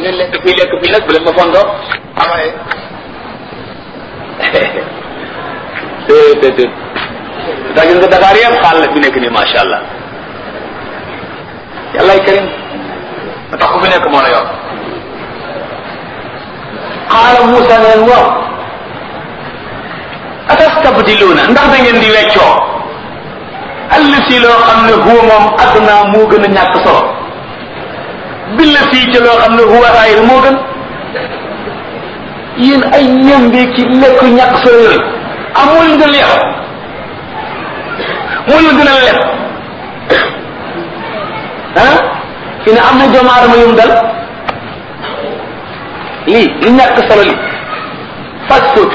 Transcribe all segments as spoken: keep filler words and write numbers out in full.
ngeen lekk fii lekk fii nag bu leen ma fontoo amaye déedéet daa gis nga Dakar yëpp xaal la fi nekk nii macha allah yàllaay karim ba tax ku fi nekk moo la yor xaala Moussa neen waaw atastabdiluuna ndax da ngeen di weccoo allati loo xam ne huwa moom adnaa moo gën a ñàkk solo billati ci loo xam ne huwa xayr moo gën yéen ay ñambi ci lekk ñàkk solo yooyu amul nga leex moo la gën a lekk ah fi ne am na doomu aadama yum dal lii li ñàkk solo li fast food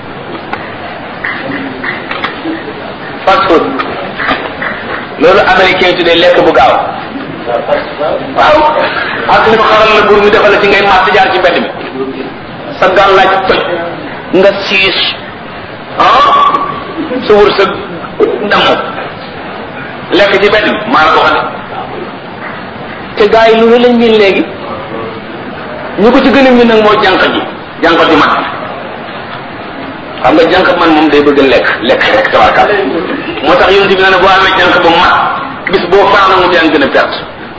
fast food loolu américain tuddee lekk bu gaaw waaw ak li mu xaral la buur mi defal la ci ngay màtt jaar ci mbedd mi sa gaan laaj toj nga siis ah sa wër sa ndamu lekk ci mbedd mi maa ko xam te gaa yi lu lañ miin léegi ñu ko ci gën a miin nag mooy jànq ji jànq ji man xam nga jànq man moom day bëgg lekk lekk rek tabarkal moo tax yonent bi ne boo amee jànq ba mat bis boo faana mu jàng gën a perte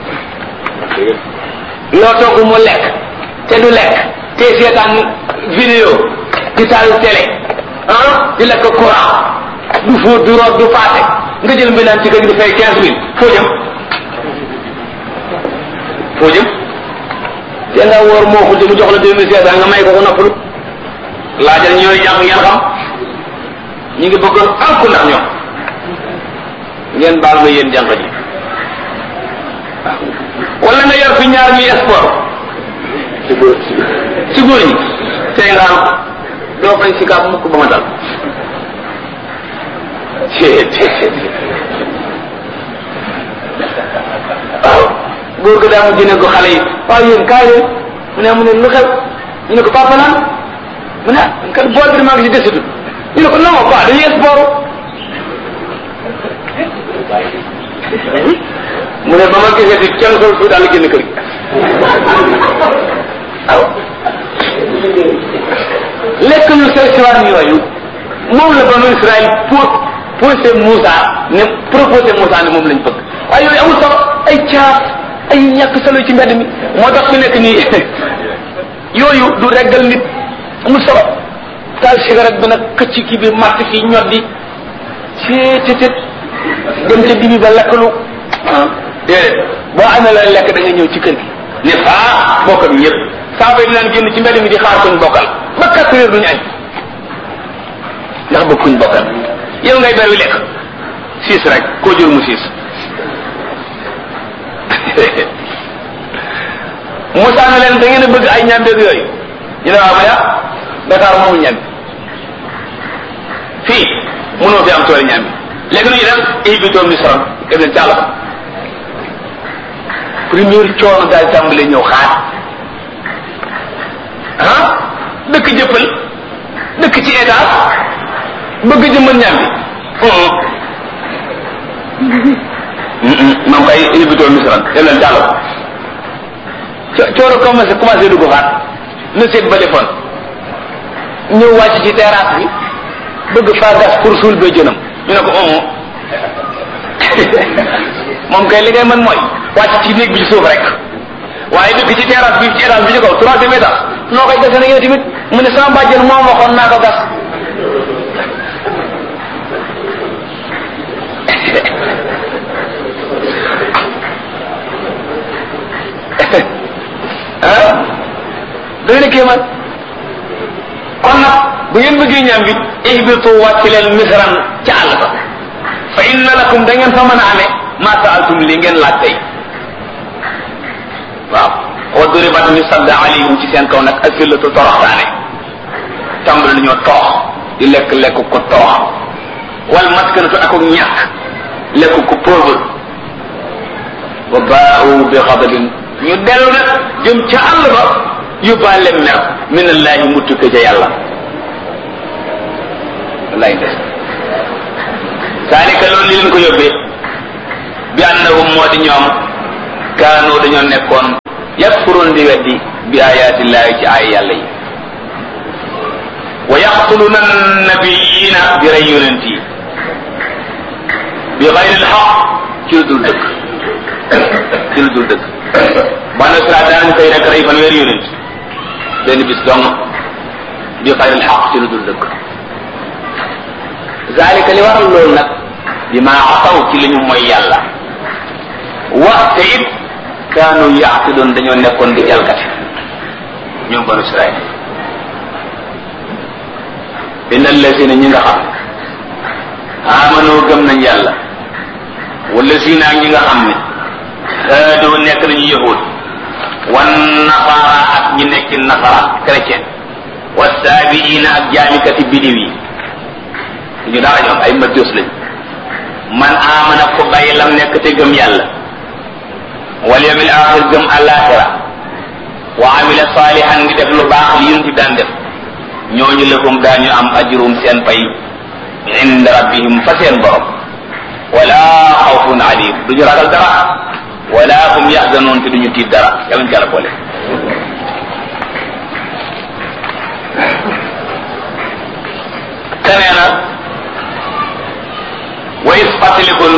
loo togg mu lekk te du lekk te seetaan vidéo di taal télé ah di lekk courant du fóot du root du paase nga jël mbindaan ci kër gi di fay quinze mille foo jëm foo jëm te nga wóor moo xul mu jox la deux mille cinq cent nga may ko ko noppalu laajal ñooy jàng ngeen xam ñu ngi bëgg alku ndax ñoom ngeen baal ma yéen jànq ji wala nga yor fi ñaar ñuy sport ci góor ci góor ñi tey nga am doo fay si kaab mukk ba ma dal waaw góor ga daa mu jëne ko xale yi waaw yéen kaay leen mu ne mu ne lu xew ñu ne ko papa naan mu ne kat bool bi maa ngi ci desitu ñu ne ko non quoi dañuy sport mu ne ba ma gisee ci kenn sol fu daal génn kër gi waaw lekk ñu sew siwaan yooyu moom la banu Israël pour posé Moussa ne proposé Moussa ne moom lañ bëgg waaye yooyu amul solo ay caaf ay ñàkk solo ci mbedd mi moo tax fi nekk nii yooyu du reggal nit amul solo taal cigarette bi nag këcc kii bi matt fii ñoddi seetetet dem ca dibi ba lekkalu ah déedéet boo amee la lekk da nga ñëw ci kër gi ne faa bokk ak ñëpp saa fay dinaan génn ci mbedd mi di xaar kuñ bokkal ba quatre heures duñu añ ndax bëgg kuñ bokkal yow ngay ber wi lekk siis rek koo jur mu siis Moussa na leen da ngeen a bëgg ay ñambeeg yooyu ñu ne waaw ma ya Dakar moomu ñambi fii mënoo fi am tool ñambi léegi nu ñu def ihbitu misran def leen càlla ko première coono daal tàmbale ñëw xaar ah dëkk jëppal dëkk ci étage bëgg jëmmal ñambi moom kay ihbitu misran def leen càlla ko coono commencé commencé dugg xaat na seet ba defoon ñëw wàcc ci terrasse bi bëgg faa gas pour suul ba jënam ñu ne ko omo moom kay li ngay mën mooy wàcc ci néeg bi ci suuf rek waaye dëkk ci terrasse bi ci étage bi ci kaw troisième étage noo koy gase na yow tamit mu ne sama bàjjen moom waxoon naa ko gas ah doy na kéemaan kon nag bu ngeen bëggee ñaam bi ihbitu wàcc leen misran ca àll ba fa inna lakum da ngeen fa mën a amee ma saaltum li ngeen laaj tey waaw wa duribat ñu sadda alayhim ci seen kaw nag asillatu toroxtaane tàmbali nañoo toox di lekk lekk ko toox wal maskanatu ak ak ñàkk lekk ko pauvre wa baa'u bi xadabin ñu dellu nag jëm ca àll ba yóbbaale mer min allahi mu tukke ca yàlla wallaay des saalika loolu li leen ko yóbbee bi annahum moo di ñoom kaanu dañoo nekkoon yakfurun di weddi bi ayatillahi ci ay yàlla yi wa yaqtuluna nabiyina bi ray yonent yi bi ghayri alhaq ci lu dul dëgg ci lu dul dëgg banu Israel daan koy rek rey fanweeri yonent benn bis dong bi ghayri alhaq ci lu dul dëgg zalika li waral loolu nag bi ma asaw ci li ñu mooy yàlla wax te it kaanu yaqtidun dañoo nekkoon di jalgati ñoom banu Israel inna allazina ñi nga xam amanu gëm nañ yàlla wala zina ñi nga xam ne haadu nekk nañu yahud wan nasara ak ñi nekk nasara chrétien wasaabiina ak jaamikati bidiw yi ñu dara ñoom ay majus lañ man amana ko bàyyi lam nekk te gëm yàlla wal yawmil axir gëm àllaaxira wa amila salihan ngi def lu baax li yun ci daan def ñooñu lahum daañu am ajrum seen pay inda rabbihim fa seen borom wala xawfun alim duñu ragal dara wala hum yaxzanoon te duñu tiit dara yàlla ci yàlla boole kenee na wa is fàttalikul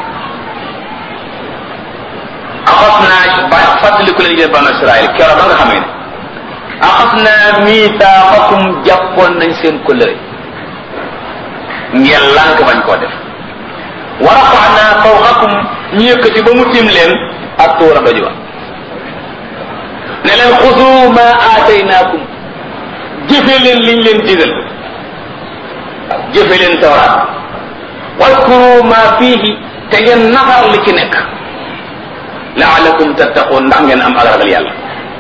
axas naa ba fàttaliku leen ngeen banu Israël keroog ba nga xamee ne axas naa miitaaxakum jàppoon nañ seen kóllëre ngeen lànk bañ koo def wa rafaanaa fawqakum ñu yëkkati ba mu tiim leen ak tuura doj wa ne leen xusu ma aataynaakum jëfe leen liñ leen digal jëfe leen tawraat wadkuru ma fiihi te ngeen nafar li ci nekk laalakum tattaqoon ndax ngeen am ak ragal yàlla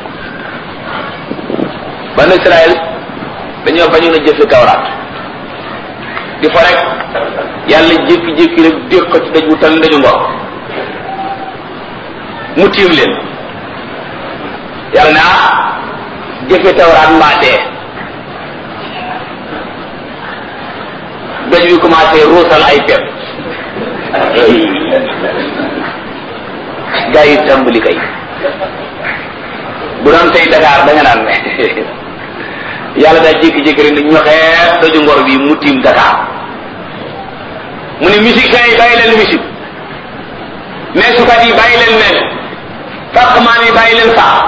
banu Israël dañoo bañoon a jëfe tawraat di fa rek yàlla jékki-jékki rek dégg ko ci daj wu tal ndaju ngor mu tiim leen yàlla ne ah jëfe tawraat mbaa dee daj wi commencé ruusal ay pepp gaa yi tàmbali kay bu doon tey Dakar da nga naan ne yàlla daa jékki-jékki rek ñu xeet daju ngor bi mu tiim Dakar mu ne musiciens yi bàyyi leen musique meesukat yi bàyyi leen mees fàqmaan yi bàyyi leen sax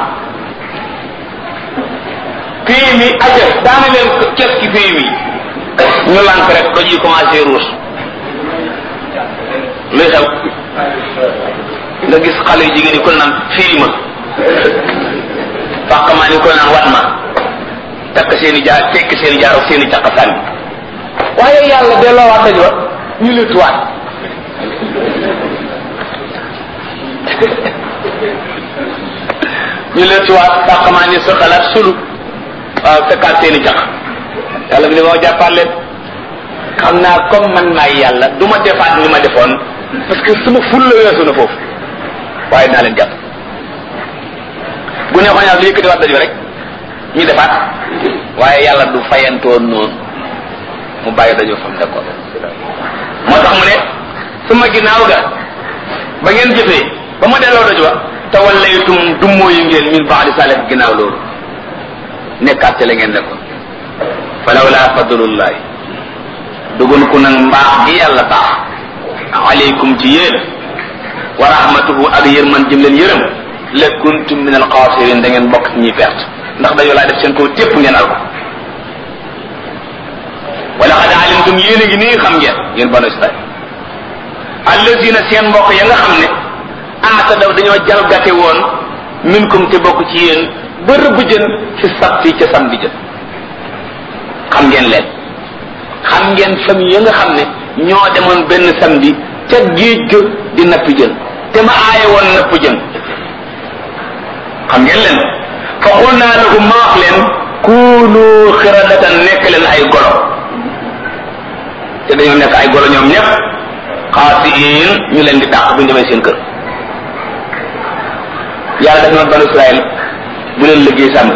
pays mi aja daana leen kes ci pays mi ñu lànk rek doj yi commencé ruus luy xew nga gis xale yu jigéen yi ko naan firi ma fàqmaan yi ko naan wat ma takk seen i jaar tekk seen i jaar ak seen i caq sànni waaye yàlla delloo waat daj wa ñu luttuwaat ñu luttuwaat fàqmaan yi sa xalaat sulu waaw fekkaat seen i caq yàlla bi ne moo jàppaat leen xam naa comme man maay yàlla du ma defaat ni ma defoon parce que sama ful la weesu na foofu waaye naa leen jàpp bu neexoon yàlla lu yëkkati waat daju rek ñu defaat waaye yàlla du fayantoon noonu mu bàyyi dajoo fam d'accord moo tax mu ne suma ginnaaw ga ba ngeen jëfee ba ma delloo daju wa tawallaytum dummoo yu ngeen min ba'di salih ginnaaw loolu nekkaat ci la ngeen nekkoon falawla fadlullahi dugun ku nag mbaax gi yàlla baax aleykum ci yéen wa rahmatuhu ak yërman jëm leen yërëm la kuntum min al xaasirin da ngeen bokk ci ñuy perte ndax dañoo laa def seen kaw tépp ngeen al ko wala qad alimtum yéen a ngi nii xam ngeen yéen banu Israil allazina seen mbokk ya nga xam ne aata daw dañoo jalgate woon minkum te bokk ci yéen ba rëbb jën ci sabti ca samedi jën xam ngeen leen xam ngeen famille ya nga xam ne ñoo demoon benn samedi ca géej ga di napp jën te ma aaye woon napp jën xam ngeen leen fa xul naa lahum ma wax leen kuunu xiradatan nekk leen ay golo te dañoo nekk ay golo ñoom ñëpp xaasiin ñu leen di dàq bu ñu demee seen kër yàlla daf noon banu Israël bu leen liggéey samedi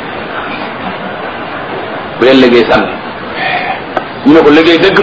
bu leen liggéey samedi ñu ne ko liggéey dëgg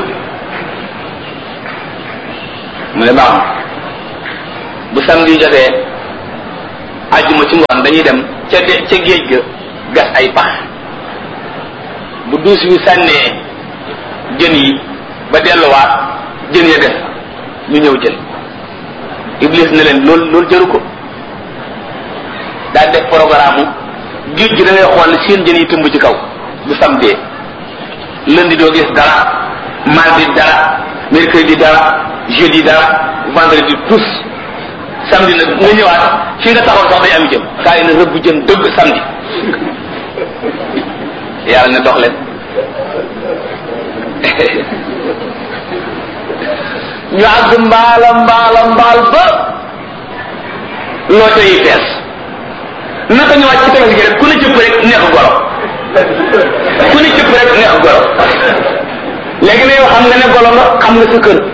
mu ne baax bu samedi jotee àjjuma ci ngoon dañuy dem ca de ca géej ga gas ay pax bu duus bi sànnee jën yi ba delluwaat jën ya des ñu ñëw jël Iblis ne leen loolu loolu jëru ko daal def programme géej gi da ngay xool seen jën yi tëmb ci kaw bu samedi lundi doo gis dara mardi dara mercredi dara jeudi dara vendredi tous samedi nag nga ñëwaat fi nga taxaw sax day am jëm saa yi na rëbb jën dëgg samedi yàlla ne dox leen ñu àgg mbaala mbaala mbaal ba loo yi fees naka ñu wàcc ci tefes gi rek ku ne cëpp rek neex goro ku ne cëpp rek neex goro léegi ne yow xam nga ne golo nga xam nga sa kër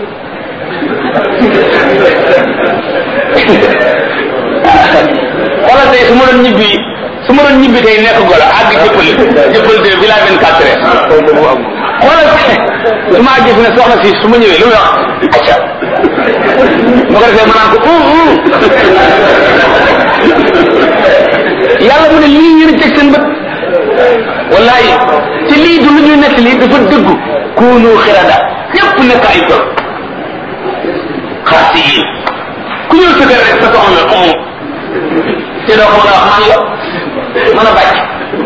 xoolal tey su ma doon ñibbi su ma doon ñibbi tey nekk golo àgg jëppal jëppal de village vingt-quatre heures xoolal su ma àggee fi ne soxna si su ma ñëwee lu muy wax acca ma ko defee ma naan ko yàlla mu ne lii ngeen teg seen bët wallahi te lii du lu ñuy nekk lii dafa dëggu kunu xirada ñëpp nekk ay tool xaasi yi ku ñëw sa kër rek sa soxna la te doo ko mën a wax man yo mën a bàcc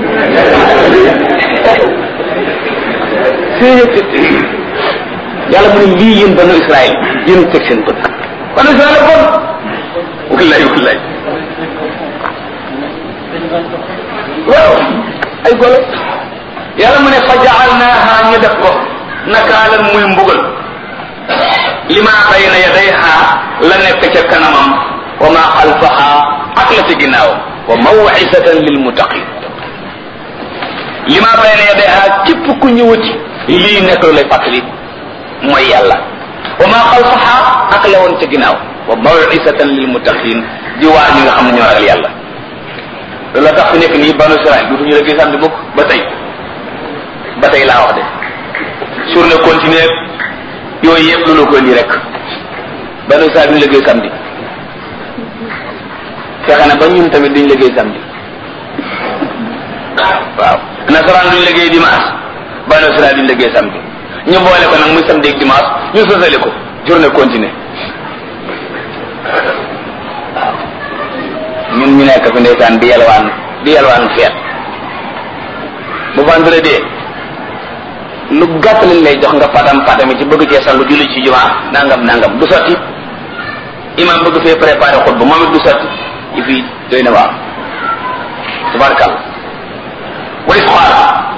yàlla mu ne lii yéen banu Israël yéen teg seen bët banu Israël bon wallahi wallahi waaw ay golo yàlla mu ne fa jaalnaaha ñu def ko nakaalan muy mbugal lima bayna yadayha la nekk ca kanamam wa ma xalfaha ak la ca ginnaaw wa maw'izatan lil muttaqin lima bayna yadayha képp ku ñëwati lii nekk lu lay fàttali mooy yàlla wa ma xalfaha ak la woon ca ginnaaw wa maw'izatan lil muttaqin di waar ñi nga xam ne ñoo ragal yàlla loolu la tax fi nekk nii banu Israël dutuñu la gis samedi mukk ba tey ba tey laa wax de journée continue yooyu yëpp loolu ko indi rek banu Israël duñu liggéey samedi fexe na ba ñun tamit duñu liggéey samedi waaw nasaraan duñu liggéey dimanche banu Israël duñu liggéey samedi ñu boole ko nag muy samedi ak dimanche ñu sosale ko journée continue ñun ñu nekk fi ndeysaan di yalwaan di yalwaan feet bu vendredi lu gàtt lañ lay jox nga patam patami ci bëgg cee sangu julli ci jumaa nangam nangam du sotti imam bëgg fee préparé xutba moom it du sotti yi fii doy na waaw tabarakal way xool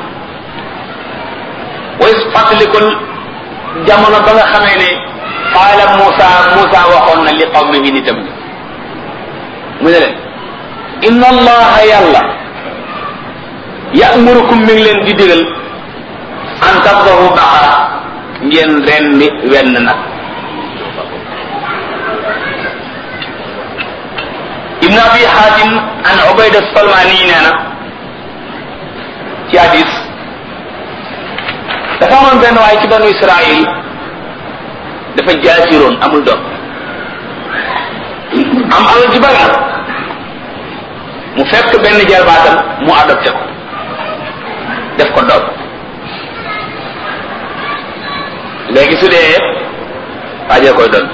way fàttalikul jamono ba nga xamee ne qaala Muusa Muusa waxoon na li qawmihi nitam ni mu ne leen inna allaha yàlla ya'murukum mi ngi leen di digal an tabdahu baqara ngeen rendi wenn nag ibn abi hatim an ubayda salmani nee na ci hadis dafa amoon benn waay ci banu israil dafa jaasiroon amul doom am alal ji bari mu fekk benn jarbaatam mu adopté ko def ko doom léegi su dee waajee koy doon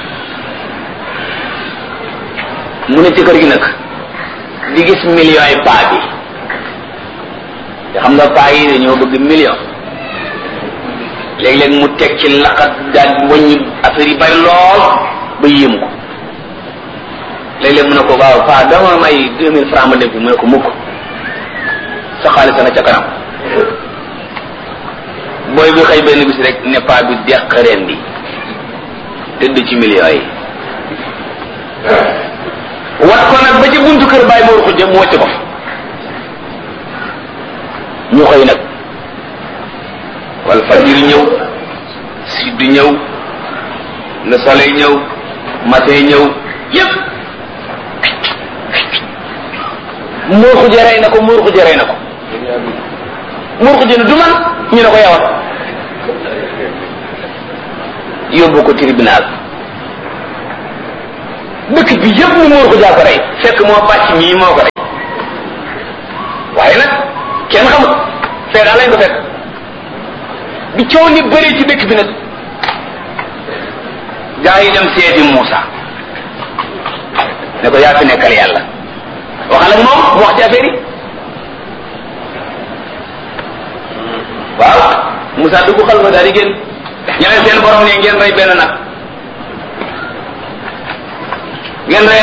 mu ne ci kër gi nag di gis millions yi paa bi te xam nga paa yi dañoo bëgg million léeg-léeg mu teg ci laqat daal wàññi affaire yi bari lool ba yéem ko léeg-léeg mu ne ko waaw paa dama may deux mille francs ma def mu ne ko mukk sa xaalis nga ca kanam booy bi xëy benn bis rek ne paa bi deq reen bi tëdd ci millions yi wat ko nag ba ci buntu kër bàyyi moo xujja mu wàcc ko ñu xëy nag wal fajir ñëw sud ñëw le soleil ñëw matin ñëw yépp muur xujja rey na ko muur xujja rey na ko muur xujja ne du man ñu ne ko yawat yóbbu ko tribunal dëkk bi yëpp mu muur xujja ko rey fekk moo bàcc mii moo ko rey waaye nag kenn xamul fee daal lañ ko fekk bi coow li bëri ci dëkk bi nag gaa yi dem seeti Muusa ne ko yaa fi nekkal yàlla waxal ak moom mu wax ci affaire yi waaw Muusa dugg xal fa daal di génn ñeneen seen borom ne ngeen rey benn nag ngeen rey